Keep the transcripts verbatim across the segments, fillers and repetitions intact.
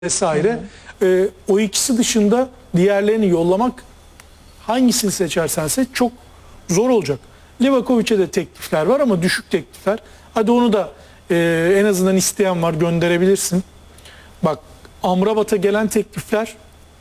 vesaire. Hı hı. E, o ikisi dışında diğerlerini yollamak, hangisini seçersen seç, çok zor olacak. Livakovic'e de teklifler var ama düşük teklifler. Hadi onu da e, en azından isteyen var, gönderebilirsin. Bak, Amrabat'a gelen teklifler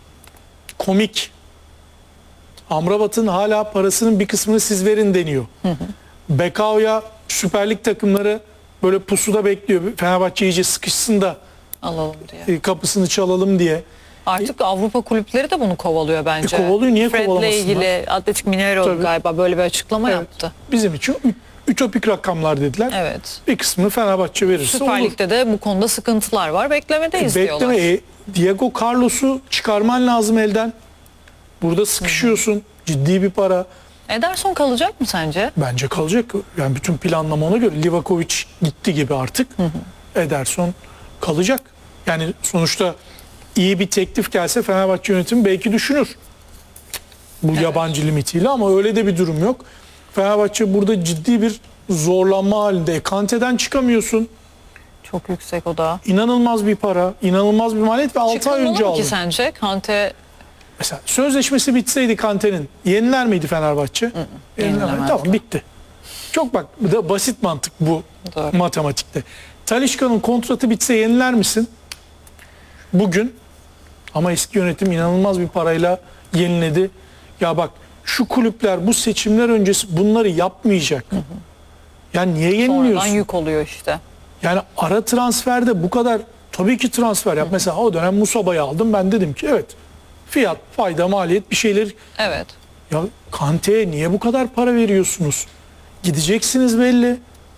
komik. Amrabat'ın hala parasının bir kısmını siz verin deniyor. Hı hı. Bekao'ya Süper Lig takımları böyle pusuda bekliyor. Fenerbahçe iyice sıkışsın da alalım diye. E, kapısını çalalım diye. Artık e, Avrupa kulüpleri de bunu kovalıyor bence. E, kovalıyor, niye kovalamasınlar? Fred'le ilgili Atletik Mineiro Tabii. galiba böyle bir açıklama evet. yaptı. Bizim için ütopik rakamlar dediler. Evet. Bir kısmını Fenerbahçe verirse Süper olur. Lig'de de bu konuda sıkıntılar var. Beklemedeyiz e, diyorlar. Bekleme. E, Diego Carlos'u çıkarman lazım elden. Burada sıkışıyorsun. Hı-hı. Ciddi bir para. Ederson kalacak mı sence? Bence kalacak. Yani bütün planlama ona göre. Livakovic gitti gibi artık. Hı-hı. Ederson kalacak. Yani sonuçta iyi bir teklif gelse Fenerbahçe yönetimi belki düşünür. Bu evet. yabancı limitiyle, ama öyle de bir durum yok. Fenerbahçe burada ciddi bir zorlanma halinde. E, Kante'den çıkamıyorsun. Çok yüksek o da. İnanılmaz bir para, inanılmaz bir maliyet ve altı ay önce aldım. Ki sence Kante? Mesela sözleşmesi bitseydi Kante'nin, yeniler miydi Fenerbahçe? Hı, yenilemez. Tamam, bitti. Çok bak, bu da basit mantık bu. Doğru. Matematikte. Talisca'nın kontratı bitse yeniler misin? Bugün. Ama eski yönetim inanılmaz bir parayla yeniledi. Ya bak, şu kulüpler bu seçimler öncesi bunları yapmayacak. Hı hı. Yani niye yeniliyorsun? Sonradan yük oluyor işte. Yani ara transferde bu kadar, tabii ki transfer yap. Hı hı. Mesela o dönem Musaba'yı aldım, ben dedim ki evet, fiyat, fayda, maliyet bir şeyler. Evet. Ya Kante'ye niye bu kadar para veriyorsunuz? Gideceksiniz belli.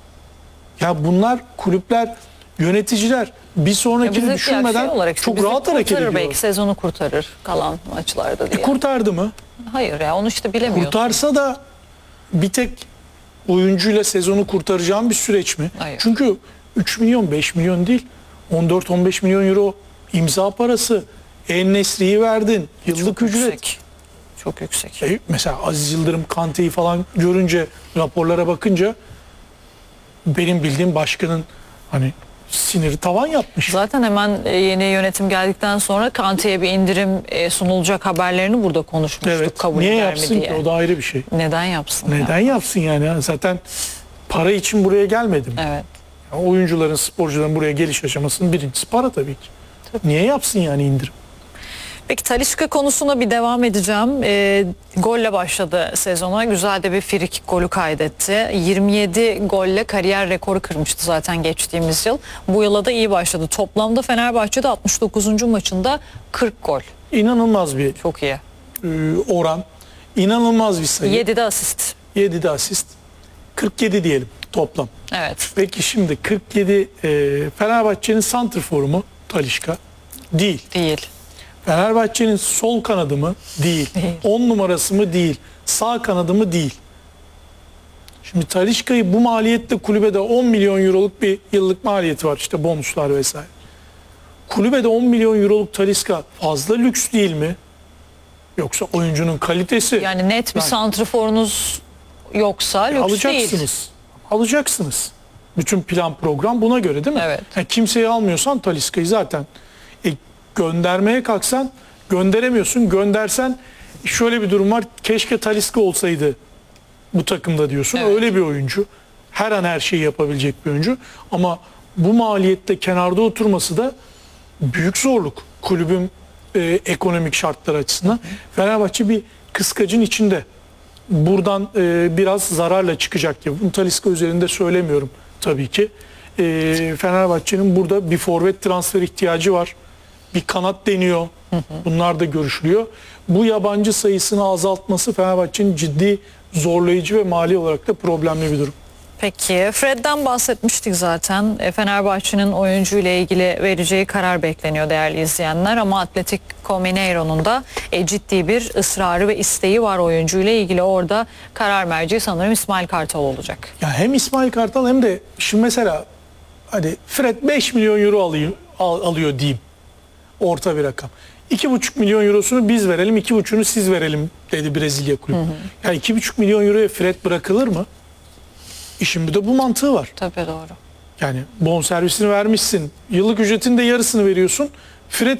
Ya bunlar kulüpler, yöneticiler bir sonrakini düşünmeden şey işte, çok rahat hareket ediyor. Belki sezonu kurtarır kalan maçlarda diye. E, kurtardı mı? Hayır ya, onu işte bilemiyorsun. Kurtarsa da bir tek oyuncuyla sezonu kurtaracağım bir süreç mi? Hayır. Çünkü üç milyon beş milyon değil, on dört on beş milyon euro imza parası. En-Nesyri'yi verdin. Yıllık çok ücret. Yüksek. Çok yüksek. E, mesela Aziz Yıldırım Kante'yi falan görünce, raporlara bakınca benim bildiğim başkanın hani siniri tavan yapmış. Zaten hemen yeni yönetim geldikten sonra Kante'ye bir indirim sunulacak haberlerini burada konuşmuştuk. Evet. Kabul Niye eder yapsın mi diye. ki? O da ayrı bir şey. Neden yapsın? Neden ya? yapsın yani? Zaten para için buraya gelmedim. Evet. Yani oyuncuların, sporcuların buraya geliş aşamasının birincisi para tabii ki. Tabii. Niye yapsın yani indirim? Peki Talisca konusuna bir devam edeceğim. E, golle başladı sezona. Güzel de bir frikik golü kaydetti. yirmi yedi golle kariyer rekoru kırmıştı zaten geçtiğimiz yıl. Bu yıla da iyi başladı. Toplamda Fenerbahçe'de altmış dokuzuncu maçında kırk gol. İnanılmaz bir çok iyi e, oran. İnanılmaz bir sayı. yedide asist. yedide asist. kırk yedi diyelim toplam. Evet. Peki şimdi kırk yedi e, Fenerbahçe'nin santrforu mu Talisca? Değil. Değil. Fenerbahçe'nin sol kanadı mı? Değil. on numarası mı? Değil. Sağ kanadı mı? Değil. Şimdi Talisca'yı bu maliyette kulübede on milyon euroluk bir yıllık maliyeti var. İşte bonuslar vesaire. Kulübede on milyon euroluk Talisca fazla lüks değil mi? Yoksa oyuncunun kalitesi. Yani net bir yani, santrforunuz yoksa lüks alacaksınız. değil. Alacaksınız. Bütün plan program buna göre değil mi? Evet. Yani kimseyi almıyorsan Talisca'yı zaten e, göndermeye kalksan gönderemiyorsun. Göndersen şöyle bir durum var. Keşke Talisca olsaydı bu takımda diyorsun. Evet. Öyle bir oyuncu. Her an her şeyi yapabilecek bir oyuncu. Ama bu maliyette kenarda oturması da büyük zorluk. Kulübün e, ekonomik şartlar açısından. Hı. Fenerbahçe bir kıskacın içinde. Buradan e, biraz zararla çıkacak gibi. Bunu Talisca üzerinde söylemiyorum tabii ki. E, Fenerbahçe'nin burada bir forvet transfer ihtiyacı var. Bir kanat deniyor. Hı hı. Bunlar da görüşülüyor. Bu yabancı sayısını azaltması Fenerbahçe'nin ciddi zorlayıcı ve mali olarak da problemli bir durum. Peki Fred'den bahsetmiştik zaten. Fenerbahçe'nin oyuncu ile ilgili vereceği karar bekleniyor değerli izleyenler. Ama Atletico Mineiro'nun da e, ciddi bir ısrarı ve isteği var oyuncu ile ilgili. Orada karar merci sanırım İsmail Kartal olacak. Ya hem İsmail Kartal hem de şimdi mesela hadi Fred beş milyon euro alıyor, al, alıyor diyeyim. Orta bir rakam. iki buçuk milyon eurosunu biz verelim, iki buçuğunu siz verelim dedi Brezilya kulübü. Hı hı. Yani iki buçuk milyon euroya Fred bırakılır mı? İşin bir de bu mantığı var. Tabii doğru. Yani bonservisini vermişsin. Yıllık ücretin de yarısını veriyorsun. Fred